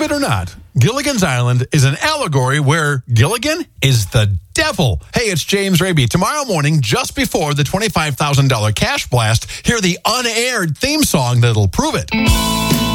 it or not, Gilligan's Island is an allegory where Gilligan is the devil. Hey, it's James Raby. Tomorrow morning, just before the $25,000 cash blast, hear the unaired theme song that'll prove it.